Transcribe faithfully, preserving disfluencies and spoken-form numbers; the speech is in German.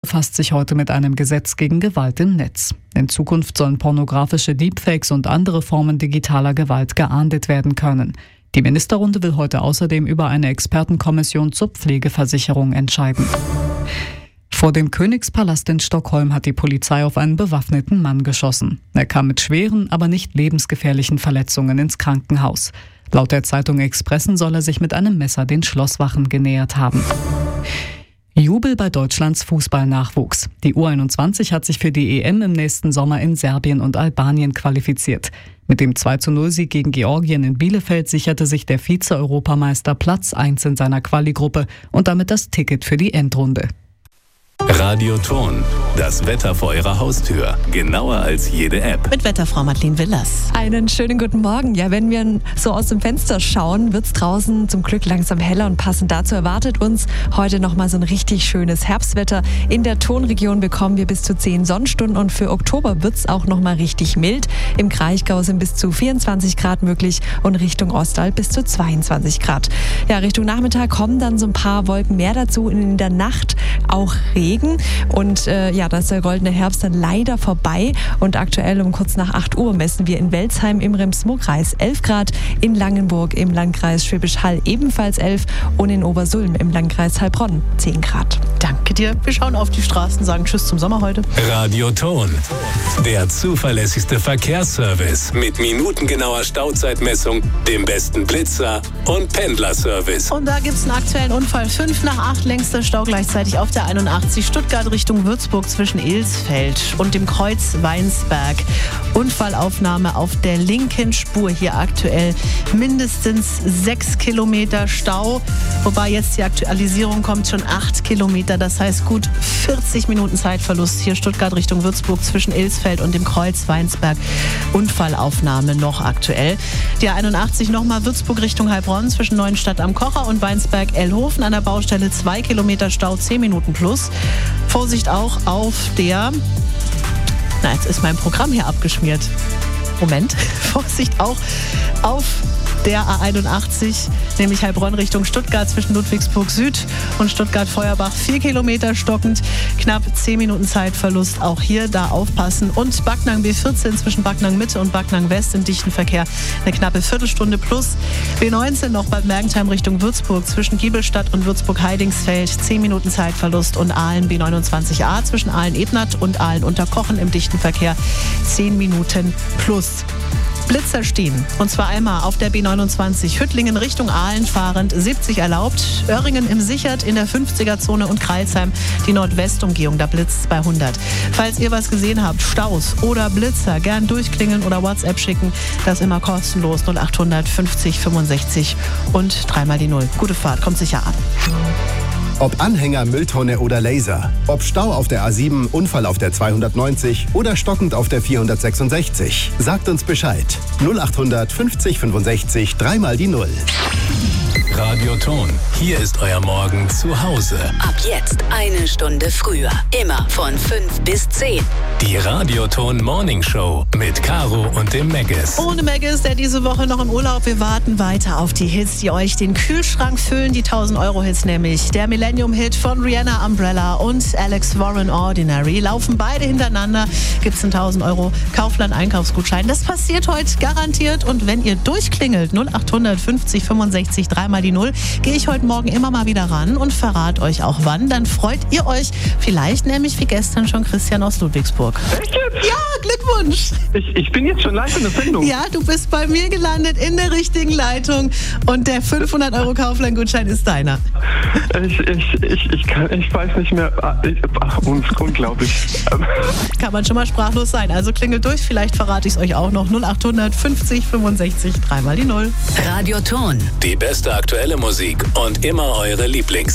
befasst sich heute mit einem Gesetz gegen Gewalt im Netz. In Zukunft sollen pornografische Deepfakes und andere Formen digitaler Gewalt geahndet werden können. Die Ministerrunde will heute außerdem über eine Expertenkommission zur Pflegeversicherung entscheiden. Vor dem Königspalast in Stockholm hat die Polizei auf einen bewaffneten Mann geschossen. Er kam mit schweren, aber nicht lebensgefährlichen Verletzungen ins Krankenhaus. Laut der Zeitung Expressen soll er sich mit einem Messer den Schlosswachen genähert haben. Jubel bei Deutschlands Fußballnachwuchs. Die U einundzwanzig hat sich für die E M im nächsten Sommer in Serbien und Albanien qualifiziert. Mit dem zwei zu null Sieg gegen Georgien in Bielefeld sicherte sich der Vize-Europameister Platz eins in seiner Quali-Gruppe und damit das Ticket für die Endrunde. Radioton, das Wetter vor Ihrer Haustür. Genauer als jede App. Mit Wetterfrau Madeleine Willers. Einen schönen guten Morgen. Ja, wenn wir so aus dem Fenster schauen, wird es draußen zum Glück langsam heller und passend dazu erwartet uns heute nochmal so ein richtig schönes Herbstwetter. In der Tonregion bekommen wir bis zu zehn Sonnenstunden und für Oktober wird es auch nochmal richtig mild. Im Kraichgau sind bis zu vierundzwanzig Grad möglich und Richtung Ostalb bis zu zweiundzwanzig Grad. Ja, Richtung Nachmittag kommen dann so ein paar Wolken mehr dazu. In der Nacht auch Regen. Und äh, ja, da ist der goldene Herbst dann leider vorbei. Und aktuell um kurz nach acht Uhr messen wir in Welzheim im Rems-Murr-Kreis elf Grad, in Langenburg im Landkreis Schwäbisch Hall ebenfalls elf und in Obersulm im Landkreis Heilbronn zehn Grad. Danke dir. Wir schauen auf die Straßen, sagen Tschüss zum Sommer heute. Radioton, der zuverlässigste Verkehrsservice mit minutengenauer Stauzeitmessung, dem besten Blitzer und Pendlerservice. Und da gibt es einen aktuellen Unfall. fünf nach acht längster Stau gleichzeitig auf der einundachtzig Stuttgart Richtung Würzburg zwischen Ilsfeld und dem Kreuz Weinsberg. Unfallaufnahme auf der linken Spur hier aktuell. Mindestens sechs Kilometer Stau, wobei jetzt die Aktualisierung kommt, schon acht Kilometer. Das heißt gut vierzig Minuten Zeitverlust hier Stuttgart Richtung Würzburg zwischen Ilsfeld und dem Kreuz Weinsberg. Unfallaufnahme noch aktuell. Die einundachtzig nochmal Würzburg Richtung Heilbronn zwischen Neuenstadt am Kocher und Weinsberg-Ellhofen an der Baustelle zwei Kilometer Stau, zehn Minuten plus. Vorsicht auch auf der... Na, jetzt ist mein Programm hier abgeschmiert. Moment. Vorsicht auch auf der A einundachtzig, nämlich Heilbronn Richtung Stuttgart zwischen Ludwigsburg Süd und Stuttgart-Feuerbach. Vier Kilometer stockend, knapp zehn Minuten Zeitverlust. Auch hier da aufpassen. Und Backnang B vierzehn zwischen Backnang Mitte und Backnang West im dichten Verkehr eine knappe Viertelstunde plus. B neunzehn noch Bad Mergentheim Richtung Würzburg zwischen Giebelstadt und Würzburg-Heidingsfeld. zehn Minuten Zeitverlust. Und Aalen B neunundzwanzig A zwischen Aalen-Ebnat und Aalen-Unterkochen im dichten Verkehr zehn Minuten plus. Blitzer stehen. Und zwar einmal auf der B neunundzwanzig Hüttlingen Richtung Aalen fahrend siebzig erlaubt. Öhringen im Sichert in der fünfziger-Zone und Kreilsheim die Nordwestumgehung. Da blitzt bei hundert. Falls ihr was gesehen habt, Staus oder Blitzer, gern durchklingeln oder WhatsApp schicken. Das immer kostenlos. null acht fünfzig fünfundsechzig und dreimal die Null. Gute Fahrt, kommt sicher an. Ob Anhänger, Mülltonne oder Laser, ob Stau auf der A sieben, Unfall auf der zweihundertneunzig oder stockend auf der vierhundertsechsundsechzig. Sagt uns Bescheid. null acht fünfzig fünfundsechzig, dreimal die Null. Radioton, hier ist euer Morgen zu Hause. Ab jetzt eine Stunde früher. Immer von fünf bis zehn. Die Radioton Morning Show mit Caro und dem Maggis. Ohne Maggis, der diese Woche noch im Urlaub. Wir warten weiter auf die Hits, die euch den Kühlschrank füllen. Die tausend Euro Hits nämlich. Der Millennium-Hit von Rihanna Umbrella und Alex Warren Ordinary. Laufen beide hintereinander. Gibt es einen tausend Euro Kaufland-Einkaufsgutschein. Das passiert heute garantiert. Und wenn ihr durchklingelt, null acht fünfzig fünfundsechzig, dreimal die Null, gehe ich heute Morgen immer mal wieder ran und verrate euch auch wann. Dann freut ihr euch vielleicht nämlich wie gestern schon Christian aus Ludwigsburg. Echt jetzt? Ja, Glückwunsch. Ich, ich bin jetzt schon live in der Sendung. Ja, du bist bei mir gelandet in der richtigen Leitung und der fünfhundert Euro Kaufland-Gutschein ist deiner. Ich, ich, ich, ich, kann, ich weiß nicht mehr. Ich, ach, unglaublich. Kann man schon mal sprachlos sein. Also klingelt durch, vielleicht verrate ich es euch auch noch. null acht fünfzig fünfundsechzig, dreimal die Null. Radioton. Die beste aktuelle Musik und immer eure Lieblings